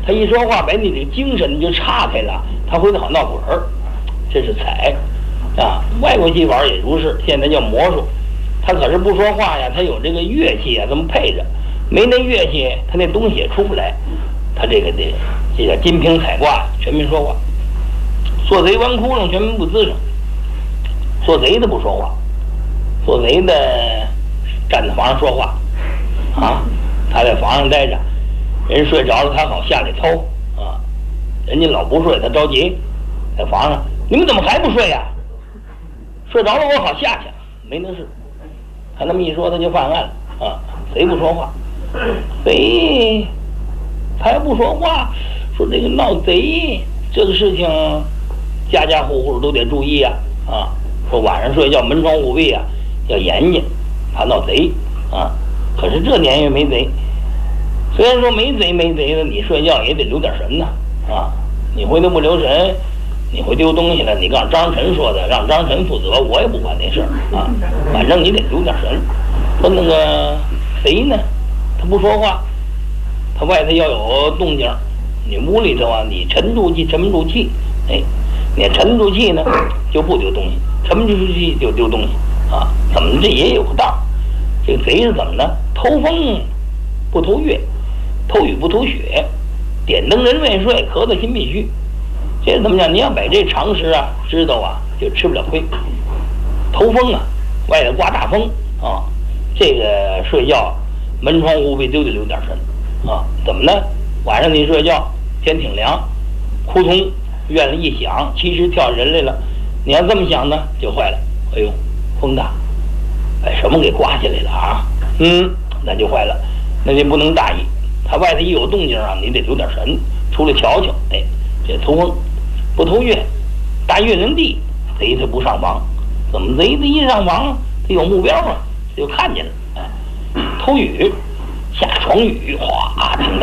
他一说话，把你这个精神就岔开了，他会好闹鬼儿。这是彩啊，外国戏法也如是，现在叫魔术。他可是不说话呀，他有这个乐器啊，这么配着，没那乐器，他那东西也出不来。他这叫金瓶彩卦，全民说话。做贼弯窟窿，全民不吱声。做贼的不说话，做贼的站在房上说话啊，他在房上待着，人睡着了，他好下来偷啊，人家老不睡，他着急，在房上，你们怎么还不睡呀？睡着了我好下去，没那事。他那么一说，他就犯案了啊！谁不说话？贼，他也不说话。说这个闹贼这个事情，家家户户都得注意啊！说晚上睡觉门窗户闭要严谨，怕闹贼啊！可是这年月没贼，虽然说没贼的，你睡觉也得留点神呐啊！你回头不留神，你会丢东西了。你告诉张晨说的，让张晨负责，我也不管那事儿啊。反正你得留点神。说那个贼呢，他不说话，他外头要有动静，你屋里头啊，你沉住气，哎，你沉住气呢，就不丢东西；沉不住气就丢东西啊。怎么这也有个道？这个贼是怎么呢？偷风不偷月，偷雨不偷雪，点灯人未睡，咳嗽心必虚。这怎么讲？你要把这常识啊知道啊，就吃不了亏。偷风啊，外头刮大风啊，这个睡觉门窗户闭都得留点神啊。怎么呢？晚上你睡觉，天挺凉，扑通院里一响，其实跳人来了。你要这么想呢，就坏了。哎呦，风大，把什么给刮起来了啊？那就坏了，那就不能大意。他外头一有动静啊，你得留点神，出来瞧瞧。哎，这偷风不偷月，大月亮地，贼他不上房。怎么贼他一上房，他有目标啊，就看见了。哎，偷雨，下床雨，哗，挺大。